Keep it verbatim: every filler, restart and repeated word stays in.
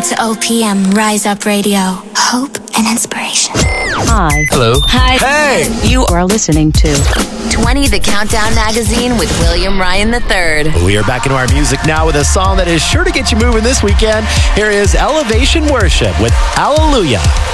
to O P M Rise Up Radio. Hope and inspiration. Hi. Hello. Hi. Hey. You are listening to twenty The Countdown Magazine with William Ryan the third. We are back into our music now with a song that is sure to get you moving this weekend. Here is Elevation Worship with Hallelujah.